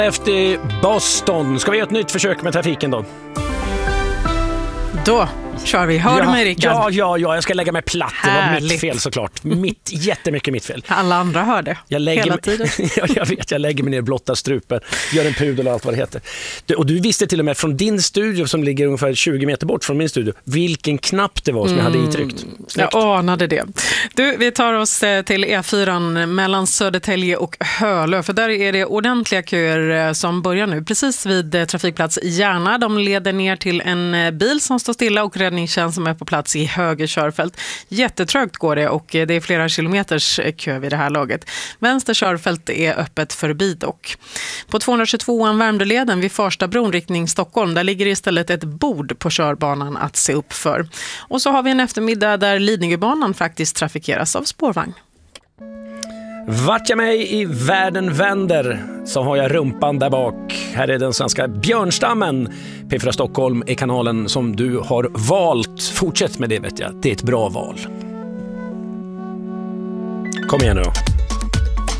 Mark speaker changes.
Speaker 1: Efter Boston. Ska vi göra ett nytt försök med trafiken då?
Speaker 2: Då kör vi. Hör du mig, Rickard?
Speaker 1: Ja, jag ska lägga mig platt. Det var mitt fel såklart. Jättemycket mitt fel.
Speaker 2: Alla andra hör det hela tiden.
Speaker 1: Jag vet, jag lägger mig ner blotta strupen. Gör en pudel och allt vad det heter. Och du visste till och med från din studio som ligger ungefär 20 meter bort från min studio vilken knapp det var som jag hade intryckt. Snyggt.
Speaker 2: Jag anade det. Du, vi tar oss till E4 mellan Södertälje och Hölö. För där är det ordentliga köer som börjar nu. Precis vid trafikplats Järna. De leder ner till en bil som står stilla och räddningstjänst som är på plats i höger körfält. Jättetrögt går det och det är flera kilometers kö vid det här laget. Vänster körfält är öppet förbi dock. På 222an Värmdöleden vid Farstabron riktning Stockholm, där ligger istället ett bord på körbanan att se upp för. Och så har vi en eftermiddag där Lidingöbanan faktiskt trafikeras av spårvagn.
Speaker 1: Vart jag mig i världen vänder så har jag rumpan där bak. Här är den svenska björnstammen. P4 Stockholm är kanalen som du har valt. Fortsätt med det, vet jag. Det är ett bra val. Kom igen nu då.